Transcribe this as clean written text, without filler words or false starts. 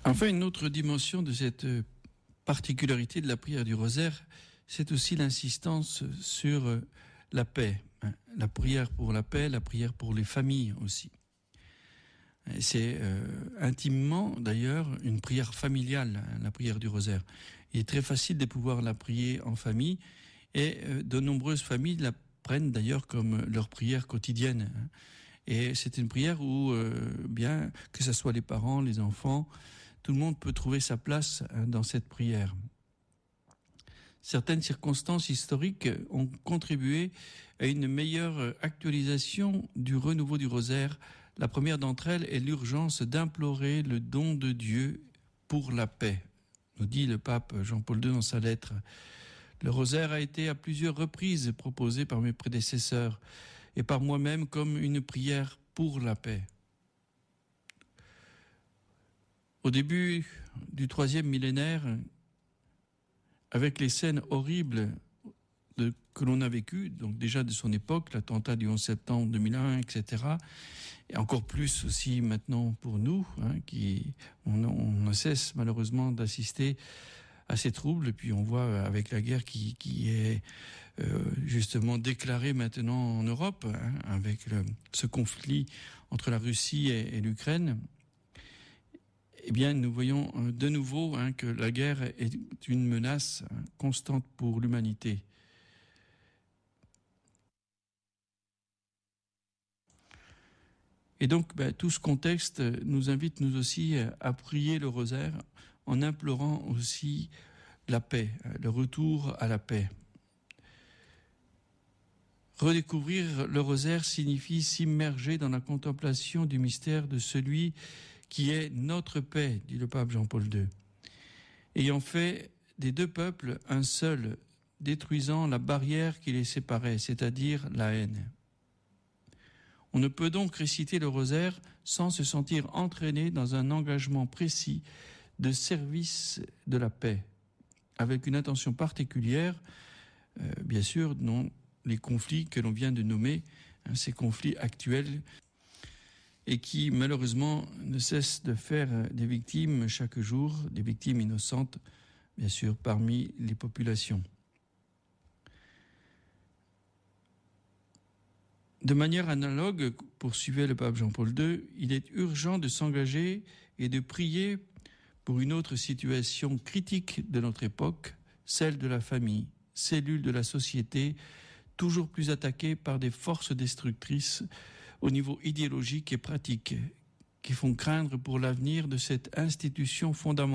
Enfin, une autre dimension de cette particularité de la prière du rosaire, c'est aussi l'insistance sur la paix. La prière pour la paix, la prière pour les familles aussi. C'est intimement, d'ailleurs, une prière familiale, la prière du rosaire. Il est très facile de pouvoir la prier en famille, et de nombreuses familles la prennent d'ailleurs comme leur prière quotidienne. Et c'est une prière où, bien que ce soit les parents, les enfants, tout le monde peut trouver sa place dans cette prière. Certaines circonstances historiques ont contribué à une meilleure actualisation du renouveau du rosaire. La première d'entre elles est l'urgence d'implorer le don de Dieu pour la paix, nous dit le pape Jean-Paul II dans sa lettre. Le rosaire a été à plusieurs reprises proposé par mes prédécesseurs et par moi-même comme une prière pour la paix. Au début du 3e millénaire, avec les scènes horribles que l'on a vécues, donc déjà de son époque, l'attentat du 11 septembre 2001, etc., et encore plus aussi maintenant pour nous, on ne cesse malheureusement d'assister à ces troubles, et puis on voit avec la guerre qui est justement déclarée maintenant en Europe, avec ce conflit entre la Russie et l'Ukraine. Eh bien, nous voyons de nouveau que la guerre est une menace constante pour l'humanité. Et donc, tout ce contexte nous invite, nous aussi, à prier le rosaire en implorant aussi la paix, le retour à la paix. Redécouvrir le rosaire signifie s'immerger dans la contemplation du mystère de celui qui est notre paix, dit le pape Jean-Paul II. Ayant fait des deux peuples un seul, détruisant la barrière qui les séparait, c'est-à-dire la haine. On ne peut donc réciter le rosaire sans se sentir entraîné dans un engagement précis de service de la paix, avec une attention particulière, bien sûr, dans les conflits que l'on vient de nommer, ces conflits actuels, et qui malheureusement ne cessent de faire des victimes chaque jour, des victimes innocentes, bien sûr, parmi les populations. De manière analogue, poursuivait le pape Jean-Paul II, il est urgent de s'engager et de prier pour une autre situation critique de notre époque, celle de la famille, cellule de la société, toujours plus attaquée par des forces destructrices au niveau idéologique et pratique, qui font craindre pour l'avenir de cette institution fondamentale